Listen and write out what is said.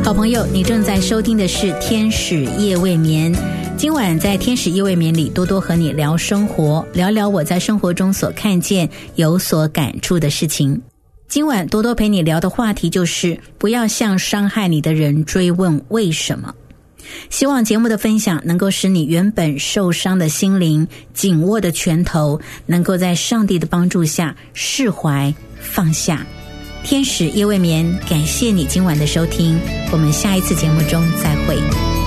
好朋友，你正在收听的是天使夜未眠。今晚在天使夜未眠里，多多和你聊生活，聊聊我在生活中所看见有所感触的事情。今晚多多陪你聊的话题就是不要向伤害你的人追问为什么。希望节目的分享能够使你原本受伤的心灵紧握的拳头能够在上帝的帮助下释怀放下。天使夜未眠，感谢你今晚的收听，我们下一次节目中再会。